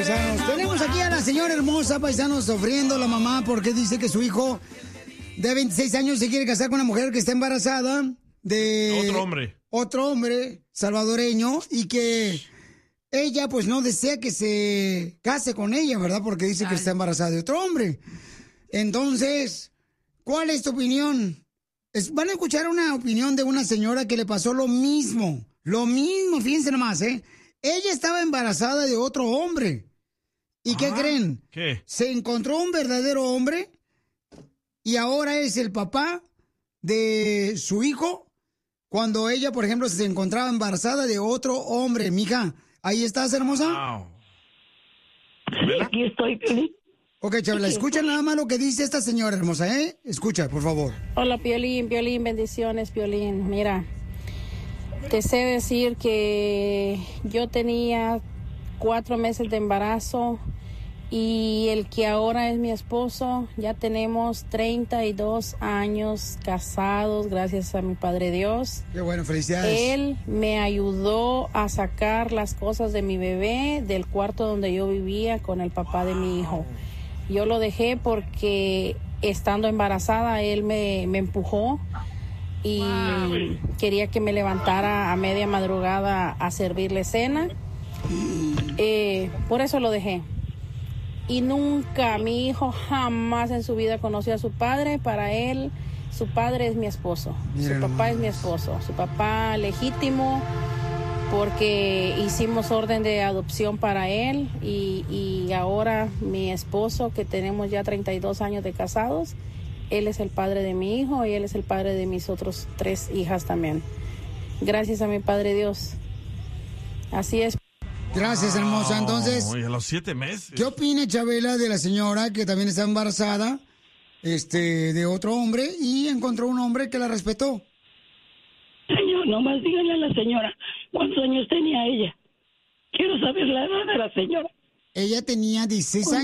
paisanos. Tenemos aquí a la señora hermosa, paisanos, sufriendo la mamá porque dice que su hijo de 26 años se quiere casar con una mujer que está embarazada de otro hombre salvadoreño y que ella pues no desea que se case con ella, ¿verdad? Porque dice que está embarazada de otro hombre. Entonces, ¿cuál es tu opinión? Van a escuchar una opinión de una señora que le pasó lo mismo, fíjense nomás, ¿eh? Ella estaba embarazada de otro hombre. ¿Y qué creen? ¿Qué? Se encontró un verdadero hombre y ahora es el papá de su hijo cuando ella, por ejemplo, se encontraba embarazada de otro hombre. Mija, ¿ahí estás, hermosa? Wow. Sí, aquí estoy, Piolín. Ok, Chabela, escucha nada más lo que dice esta señora hermosa, ¿eh? Escucha, por favor. Hola, Piolín, bendiciones, Piolín. Mira, te sé decir que yo tenía 4 meses de embarazo y el que ahora es mi esposo, ya tenemos 32 años casados, gracias a mi Padre Dios. Qué bueno, felicidades. Él me ayudó a sacar las cosas de mi bebé del cuarto donde yo vivía con el papá de mi hijo. Yo lo dejé porque estando embarazada él me empujó y quería que me levantara a media madrugada a servirle cena. Por eso lo dejé. Y nunca, mi hijo jamás en su vida conoció a su padre. Para él, su padre es mi esposo. Su papá es mi esposo. Su papá legítimo, porque hicimos orden de adopción para él. Y ahora mi esposo, que tenemos ya 32 años de casados, él es el padre de mi hijo y él es el padre de mis otros 3 hijas también. Gracias a mi Padre Dios. Así es. Gracias, hermosa. Entonces, a los 7 meses. ¿Qué opina Chabela de la señora que también está embarazada de otro hombre y encontró un hombre que la respetó? Señor, nomás díganle a la señora cuántos años tenía ella. Quiero saber la edad de la señora. Ella tenía 17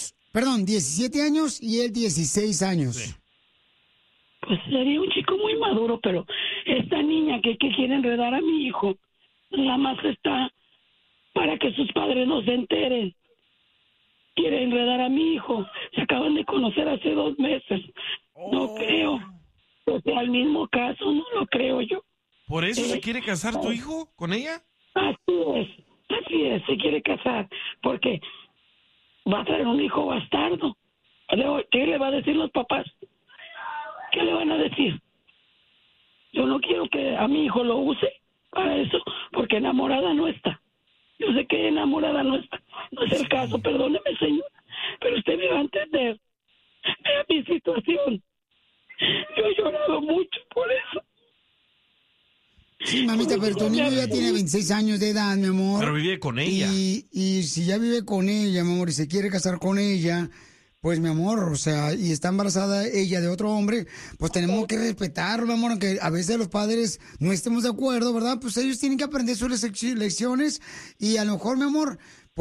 años y él 16 años. Sí. Pues sería un chico muy maduro, pero esta niña que quiere enredar a mi hijo, nada más está para que sus padres no se enteren. Quiere enredar a mi hijo. Se acaban de conocer hace 2 meses. No creo. O sea, el mismo caso, no lo creo yo. ¿Por eso se quiere casar tu hijo con ella? Así es, se quiere casar, porque va a traer un hijo bastardo. ¿Qué le va a decir los papás? ¿Qué le van a decir? Yo no quiero que a mi hijo lo use para eso, porque enamorada no está. Yo sé que enamorada no está. No es el caso, perdóneme, señora, pero usted me va a entender. Vea mi situación. Yo he llorado mucho por eso. Sí, mamita, pero tu niño ya tiene 26 años de edad, mi amor. Pero vive con ella. Y si ya vive con ella, mi amor, y se quiere casar con ella, pues, mi amor, o sea, y está embarazada ella de otro hombre, pues tenemos que respetarlo, mi amor, aunque a veces los padres no estemos de acuerdo, ¿verdad? Pues ellos tienen que aprender sus lecciones y a lo mejor, mi amor,